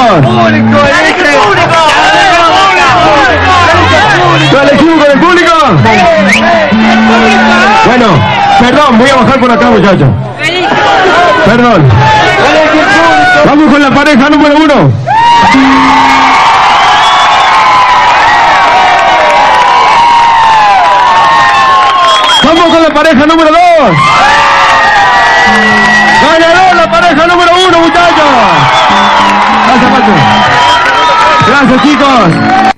¡Público! ¿Lo elegimos con el público? Bueno, perdón, voy a bajar por acá, muchachos. Perdón. Vamos con la pareja número 1. Vamos con la pareja número 2. Ganador la pareja número 1, muchachos. Gracias, Pacho. Gracias, chicos.